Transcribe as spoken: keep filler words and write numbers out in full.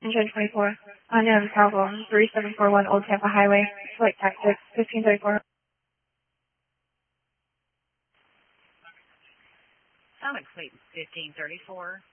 Engine twenty-four, unknown problem, three seven four one Old Tampa Highway, flight tactics, fifteen thirty-four. Summit Fleet fifteen thirty-four.